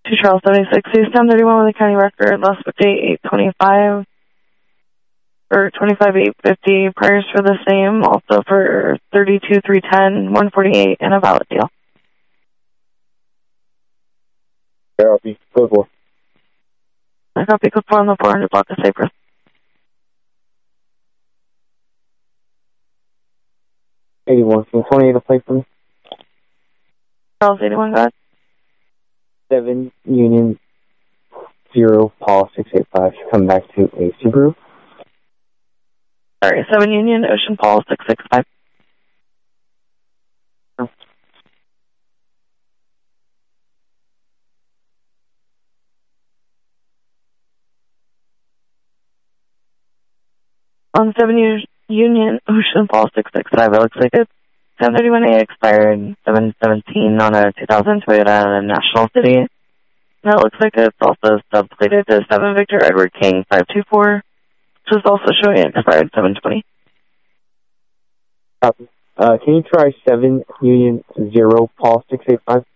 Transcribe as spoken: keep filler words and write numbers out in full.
two Charles seventy-six, East ten thirty-one with a county record, last booked date eight twenty-five, or twenty-five eight fifty, priors for the same, also for thirty-two three ten, one forty-eight, and a valid deal. Copy, code four. I copy code four on the four hundred block of Cypress. eighty-one, can you twenty-eight a plate for me? Charles eighty-one, go ahead. seven Union zero Paul six eight five. Come back to a Subaru. Sorry, seven Union Ocean Paul six six five. Oh. On seven U Union Ocean Paul six six five, it looks like it's ten thirty-one A expired, seven seventeen on a two thousand Toyota National City. And it looks like it's also subplated to seven Victor Edward King five two four, which is also showing expired seven twenty. Copy. Uh, can you try seven Union zero Paul six eight five?